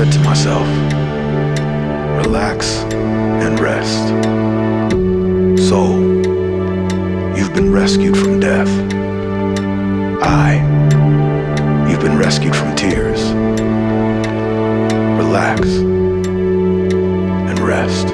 said to myself, relax and rest. Soul, you've been rescued from death. Eye, you've been rescued from tears. Relax and rest.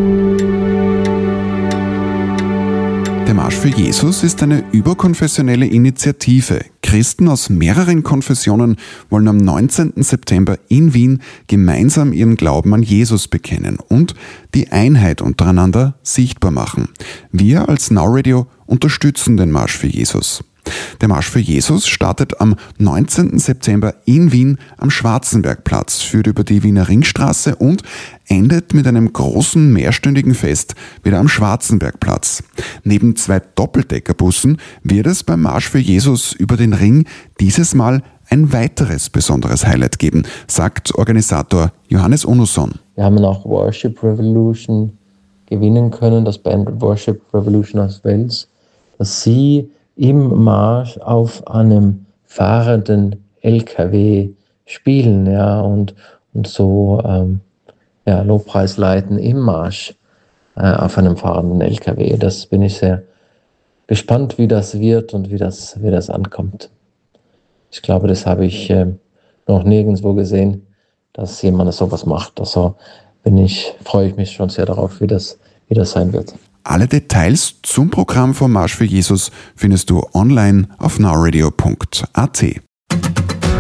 Der Marsch für Jesus ist eine überkonfessionelle Initiative. Christen aus mehreren Konfessionen wollen am 19. September in Wien gemeinsam ihren Glauben an Jesus bekennen und die Einheit untereinander sichtbar machen. Wir als Now Radio unterstützen den Marsch für Jesus. Der Marsch für Jesus startet am 19. September in Wien am Schwarzenbergplatz, führt über die Wiener Ringstraße und endet mit einem großen mehrstündigen Fest wieder am Schwarzenbergplatz. Neben 2 Doppeldeckerbussen wird es beim Marsch für Jesus über den Ring dieses Mal ein weiteres besonderes Highlight geben, sagt Organisator Johannes Onusson. Wir haben auch Worship Revolution gewinnen können, das Band Worship Revolution aus Wels, dass sie im Marsch auf einem fahrenden LKW spielen, und so Lobpreis leiten im Marsch auf einem fahrenden LKW. Das bin ich sehr gespannt, wie das wird und wie das ankommt. Ich glaube, das habe ich noch nirgendwo gesehen, dass jemand sowas macht. Also freue ich mich schon sehr darauf, wie das sein wird. Alle Details zum Programm vom Marsch für Jesus findest du online auf nowradio.at.